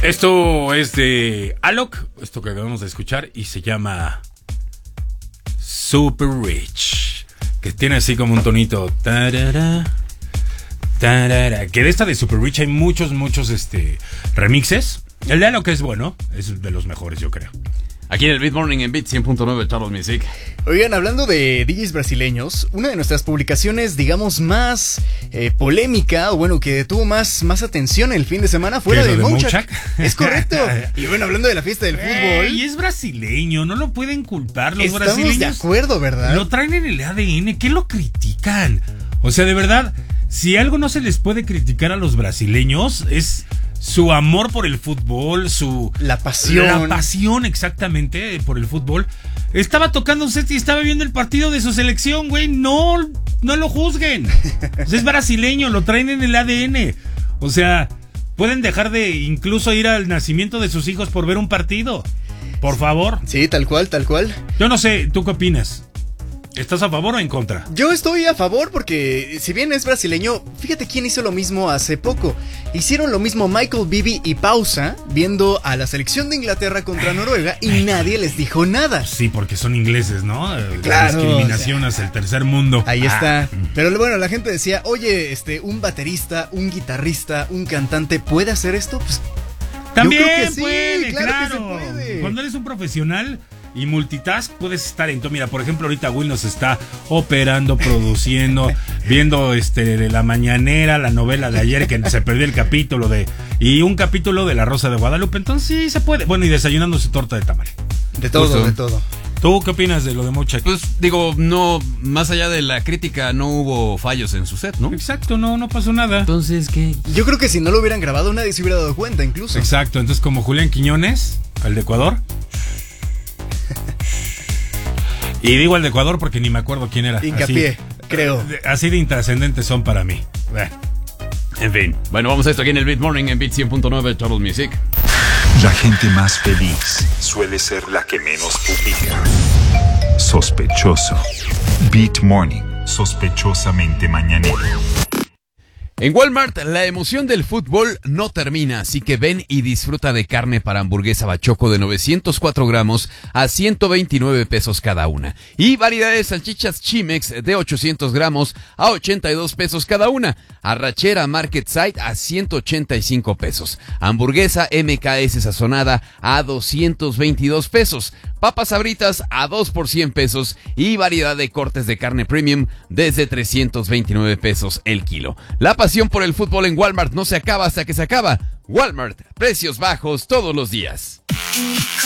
Esto es de Alok, esto que acabamos de escuchar, y se llama Super Rich, que tiene así como un tonito tarara, tarara, que de esta de Super Rich hay muchos remixes. El de Alok es bueno, es de los mejores, yo creo. Aquí en el Beat Morning en Beat 100.9 Total Music. Oigan, hablando de DJs brasileños, una de nuestras publicaciones, digamos, más polémica, o bueno, que tuvo más atención el fin de semana fue la de Mouchak. Es correcto. Y bueno, hablando de la fiesta del fútbol. Y es brasileño, no lo pueden culpar los Estamos brasileños. De acuerdo, ¿verdad? Lo traen en el ADN, ¿qué lo critican? O sea, de verdad, si algo no se les puede criticar a los brasileños es su amor por el fútbol, la pasión. La pasión, exactamente, por el fútbol. Estaba tocando un set y estaba viendo el partido de su selección, güey. No lo juzguen. O sea, es brasileño, lo traen en el ADN. O sea, pueden dejar de incluso ir al nacimiento de sus hijos por ver un partido. Por favor. Sí, tal cual. Yo no sé, ¿tú qué opinas? ¿Estás a favor o en contra? Yo estoy a favor porque, si bien es brasileño, fíjate quién hizo lo mismo hace poco. Hicieron lo mismo Michael Bibi y Pausa viendo a la selección de Inglaterra contra Noruega y nadie les dijo nada. Sí, porque son ingleses, ¿no? Claro, la discriminación hacia el tercer mundo. Ahí está. Pero bueno, la gente decía, oye, un baterista, un guitarrista, un cantante, ¿puede hacer esto? Pues también yo creo que sí, puede, claro. Que se puede. Cuando eres un profesional y multitask, puedes estar en todo. Mira, por ejemplo, ahorita Will nos está operando, produciendo, viendo de la mañanera, la novela de ayer que se perdió el capítulo y un capítulo de La Rosa de Guadalupe. Entonces sí se puede. Bueno, y desayunando su torta de tamal. De todo, de todo. ¿Tú qué opinas de lo de Mouchak? Pues digo, no, más allá de la crítica, no hubo fallos en su set, ¿no? Exacto, no pasó nada. Entonces, ¿qué? Yo creo que si no lo hubieran grabado, nadie se hubiera dado cuenta, incluso. Exacto, entonces como Julián Quiñones, al de Ecuador. Y digo al de Ecuador porque ni me acuerdo quién era. Hincapié, así, creo. Así de intrascendentes son para mí. En fin. Bueno, vamos a esto aquí en el Beat Morning en Beat 100.9 Total Music. La gente más feliz suele ser la que menos publica. Sospechoso. Beat Morning, sospechosamente mañanero. En Walmart, la emoción del fútbol no termina, así que ven y disfruta de carne para hamburguesa bachoco de 904 gramos a 129 pesos cada una. Y variedad de salchichas Chimex de 800 gramos a 82 pesos cada una. Arrachera Market Side a 185 pesos. Hamburguesa MKS sazonada a 222 pesos. Papas Sabritas a 2 por 100 pesos. Y variedad de cortes de carne premium desde 329 pesos el kilo. La pasión por el fútbol en Walmart no se acaba hasta que se acaba. Walmart, precios bajos todos los días.